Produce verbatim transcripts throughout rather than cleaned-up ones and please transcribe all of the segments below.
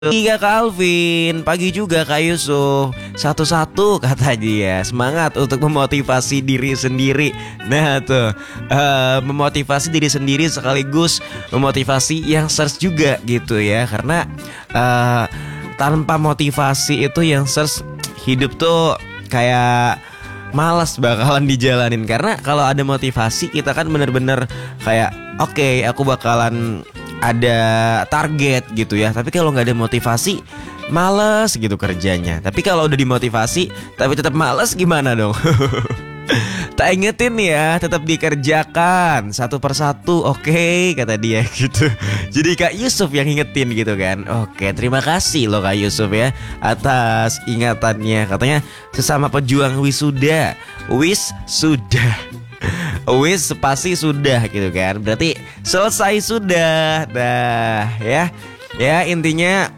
Iya Kak Alvin, pagi juga Kak Yusuf. Satu-satu kata dia, semangat untuk memotivasi diri sendiri. Nah tuh, uh, memotivasi diri sendiri sekaligus memotivasi yang search juga gitu ya. Karena uh, tanpa motivasi itu yang search, hidup tuh kayak malas bakalan dijalanin. Karena kalau ada motivasi kita kan bener-bener kayak oke, okay, aku bakalan ada target gitu ya. Tapi kalau nggak ada motivasi, males gitu kerjanya. Tapi kalau udah dimotivasi tapi tetap males, gimana dong? Tak ingetin ya, tetap dikerjakan satu persatu, oke okay, kata dia gitu. Jadi Kak Yusuf yang ingetin gitu kan. Oke, terima kasih loh Kak Yusuf ya atas ingatannya. Katanya sesama pejuang wisuda. Wis sudah Wis pasti sudah gitu kan. Berarti selesai sudah. Nah ya, ya intinya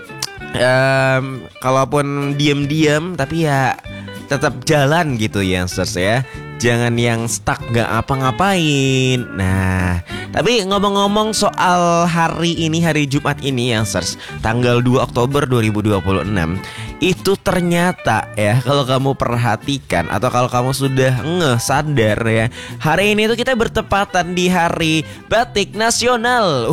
um, kalaupun diam-diam tapi ya tetap jalan gitu ya Youngsters ya. Jangan yang stuck gak apa-ngapain. Nah, tapi ngomong-ngomong soal hari ini, hari Jumat ini Youngsters, tanggal dua Oktober dua ribu dua puluh enam, itu ternyata ya, kalau kamu perhatikan atau kalau kamu sudah ngeh sadar ya, hari ini tuh kita bertepatan di Hari Batik Nasional.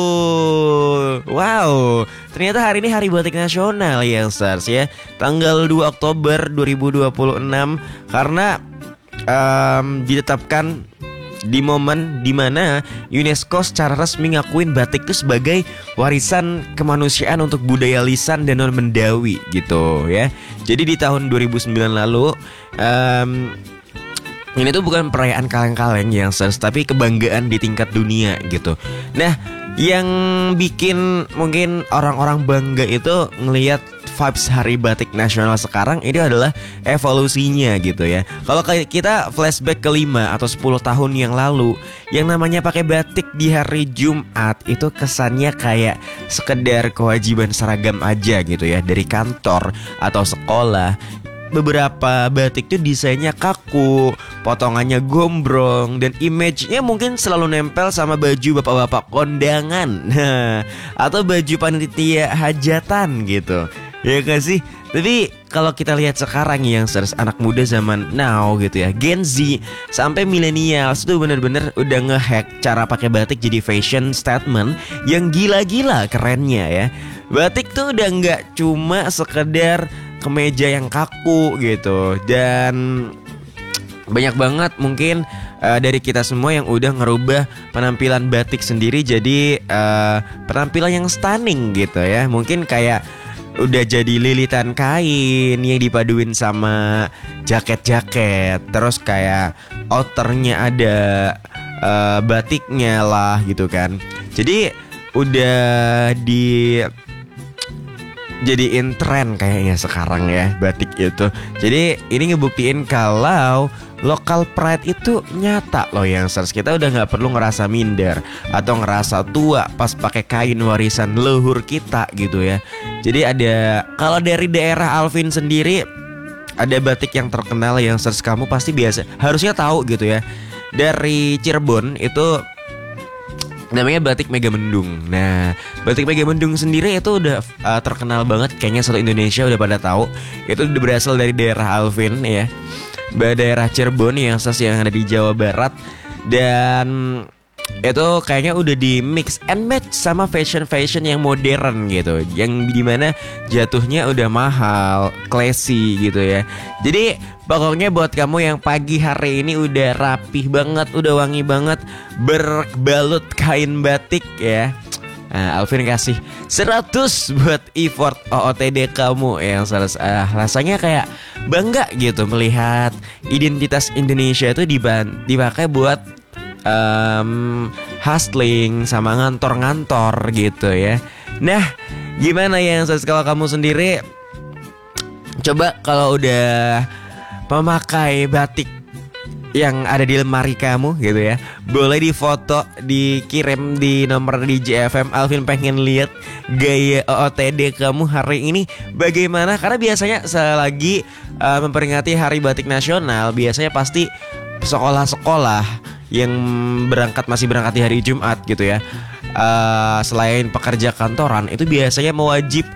uh, Wow, ternyata hari ini Hari Batik Nasional Youngsters ya, tanggal dua Oktober dua ribu dua puluh enam. Karena Um, ditetapkan di momen dimana UNESCO secara resmi ngakuin batik itu sebagai warisan kemanusiaan untuk budaya lisan dan non mendawi gitu ya. Jadi di tahun dua ribu sembilan lalu um, ini tuh bukan perayaan kaleng-kaleng yang serius, tapi kebanggaan di tingkat dunia gitu. Nah, yang bikin mungkin orang-orang bangga itu ngelihat vibes Hari Batik Nasional sekarang ini adalah evolusinya gitu ya. Kalau kita flashback ke lima atau sepuluh tahun yang lalu, yang namanya pakai batik di hari Jumat itu kesannya kayak sekedar kewajiban seragam aja gitu ya, dari kantor atau sekolah. Beberapa batik tuh desainnya kaku, potongannya gombrong, dan image-nya mungkin selalu nempel sama baju bapak-bapak kondangan atau baju panitia hajatan gitu. Ya gak sih? Tapi kalau kita lihat sekarang yang serius, anak muda zaman now gitu ya, Gen Z sampai millennials tuh bener-bener udah ngehack cara pakai batik jadi fashion statement yang gila-gila kerennya ya. Batik tuh udah nggak cuma sekedar kemeja yang kaku gitu, dan banyak banget mungkin uh, dari kita semua yang udah ngerubah penampilan batik sendiri jadi uh, penampilan yang stunning gitu ya. Mungkin kayak udah jadi lilitan kain yang dipaduin sama jaket-jaket, terus kayak outernya ada uh, batiknya lah gitu kan. Jadi udah di jadiin tren kayaknya sekarang ya batik itu. Jadi ini ngebuktiin kalau local pride itu nyata loh yang serius. Kita udah nggak perlu ngerasa minder atau ngerasa tua pas pakai kain warisan leluhur kita gitu ya. Jadi ada, kalau dari daerah Alvin sendiri ada batik yang terkenal yang serius, kamu pasti biasa harusnya tahu gitu ya. Dari Cirebon itu namanya batik Megamendung. Nah, batik Megamendung sendiri itu udah uh, terkenal banget, kayaknya satu Indonesia udah pada tahu. Itu udah berasal dari daerah Alvin ya, daerah Cirebon yang yang ada di Jawa Barat. Dan itu kayaknya udah di mix and match sama fashion-fashion yang modern gitu, yang dimana jatuhnya udah mahal, classy gitu ya. Jadi pokoknya buat kamu yang pagi hari ini udah rapih banget, udah wangi banget, berbalut kain batik ya, nah, Alvin kasih seratus buat effort O O T D kamu yang salah, uh, rasanya kayak bangga gitu melihat identitas Indonesia itu dipakai buat um, hustling sama ngantor-ngantor gitu ya. Nah, gimana ya kalau kamu sendiri? Coba kalau udah memakai batik yang ada di lemari kamu gitu ya, boleh difoto, dikirim di nomor D J F M. Alvin pengen lihat gaya O O T D kamu hari ini bagaimana. Karena biasanya selagi uh, memperingati Hari Batik Nasional, biasanya pasti sekolah-sekolah yang berangkat masih berangkat di hari Jumat gitu ya, uh, selain pekerja kantoran itu biasanya mewajib